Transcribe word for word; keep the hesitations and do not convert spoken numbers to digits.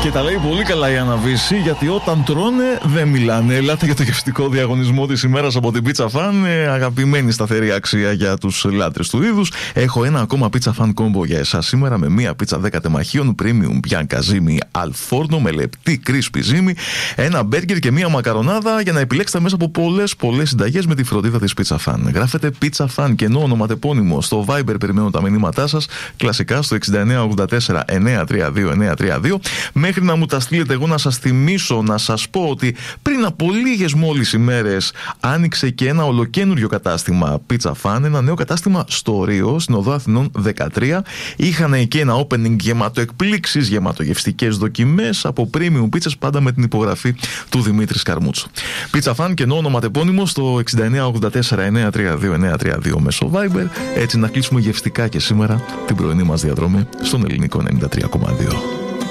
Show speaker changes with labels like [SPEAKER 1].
[SPEAKER 1] Και τα λέει πολύ καλά η Άννα Βύση, γιατί όταν τρώνε δεν μιλάνε. Ελάτε για το γευστικό διαγωνισμό της ημέρας από την Pizza Fan. Ε, αγαπημένη σταθερή αξία για τους λάτρες του είδους. Έχω ένα ακόμα Pizza Fan Combo για εσάς σήμερα, με μία πίτσα δέκα τεμαχίων premium bianca ζύμη al forno με λεπτή crispy ζύμη, ένα μπέργκερ και μία μακαρονάδα, για να επιλέξετε μέσα από πολλές πολλές συνταγές με τη φροντίδα της Pizza Fan. Γράφετε Pizza Fan και ενώ ονοματεπώνυμο στο Viber, περιμένω τα μηνύματά σας κλασικά στο εξήντα εννέα ογδόντα τέσσερα εννιακόσια τριάντα δύο εννιακόσια τριάντα δύο. Μέχρι να μου τα στείλετε, εγώ να σας θυμίσω, να σας πω ότι πριν από λίγες μόλις ημέρες άνοιξε και ένα ολοκένουργιο κατάστημα Pizza Fan, ένα νέο κατάστημα στο Ρίο, στην Οδό Αθηνών δεκατρία. Είχαν εκεί ένα opening γεμάτο εκπλήξεις, γεμάτο γευστικές δοκιμές από premium pizzas, πάντα με την υπογραφή του Δημήτρη Σκαρμούτσου. Pizza Fan και ενώ ονοματεπώνυμο στο εξήντα εννέα ογδόντα τέσσερα εννιακόσια τριάντα δύο εννιακόσια τριάντα δύο μέσω Viber. Έτσι να κλείσουμε γευστικά και σήμερα την πρωινή μας διαδρομή στον Ελληνικό ενενήντα τρία κόμμα δύο.